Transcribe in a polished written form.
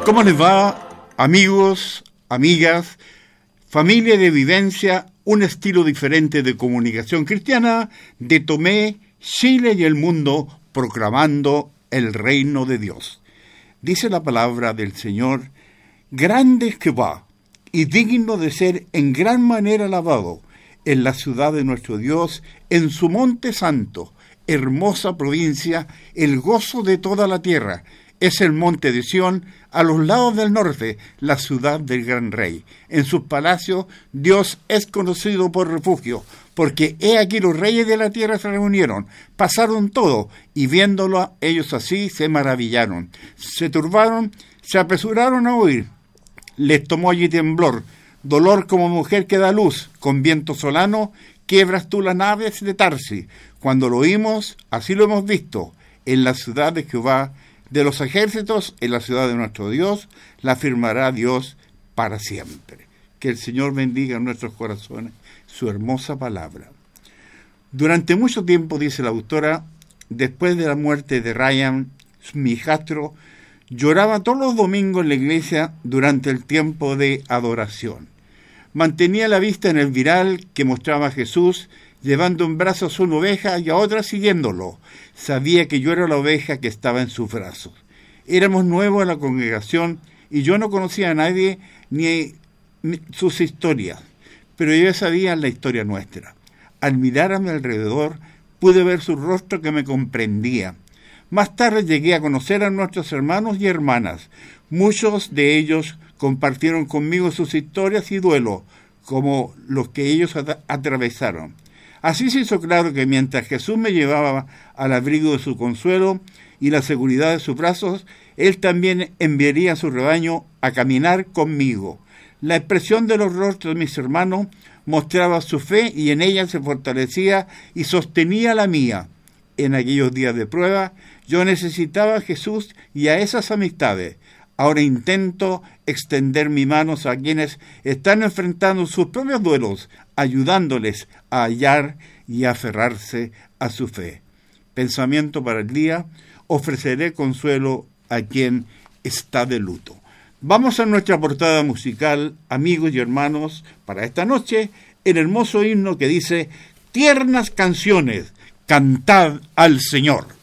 ¿Cómo les va, amigos, amigas, familia de vivencia, un estilo diferente de comunicación cristiana de Tomé, Chile y el mundo, proclamando el reino de Dios? Dice la palabra del Señor: grande es Jehová y digno de ser en gran manera alabado en la ciudad de nuestro Dios, en su monte santo, hermosa provincia, el gozo de toda la tierra. Es el monte de Sión, a los lados del norte, la ciudad del gran rey. En sus palacios Dios es conocido por refugio, porque he aquí los reyes de la tierra se reunieron, pasaron todo, y viéndolo ellos así se maravillaron. Se turbaron, se apresuraron a huir. Les tomó allí temblor, dolor como mujer que da luz, con viento solano, quiebras tú las naves de Tarsis. Cuando lo oímos, así lo hemos visto, en la ciudad de Jehová de los ejércitos, en la ciudad de nuestro Dios, la firmará Dios para siempre. Que el Señor bendiga en nuestros corazones su hermosa palabra. Durante mucho tiempo, dice la autora, después de la muerte de Ryan, mi hijastro, lloraba todos los domingos en la iglesia durante el tiempo de adoración. Mantenía la vista en el viral que mostraba a Jesús, llevando en brazos una oveja y a otra siguiéndolo. Sabía que yo era la oveja que estaba en sus brazos. Éramos nuevos en la congregación y yo no conocía a nadie ni sus historias, pero yo sabía la historia nuestra. Al mirar a mi alrededor, pude ver su rostro que me comprendía. Más tarde llegué a conocer a nuestros hermanos y hermanas. Muchos de ellos compartieron conmigo sus historias y duelos, como los que ellos atravesaron. Así se hizo claro que mientras Jesús me llevaba al abrigo de su consuelo y la seguridad de sus brazos, Él también enviaría a su rebaño a caminar conmigo. La expresión de los rostros de mis hermanos mostraba su fe y en ella se fortalecía y sostenía la mía. En aquellos días de prueba, yo necesitaba a Jesús y a esas amistades. Ahora intento extender mis manos a quienes están enfrentando sus propios duelos, ayudándoles a hallar y aferrarse a su fe. Pensamiento para el día: ofreceré consuelo a quien está de luto. Vamos a nuestra portada musical, amigos y hermanos, para esta noche, el hermoso himno que dice: tiernas canciones, cantad al Señor.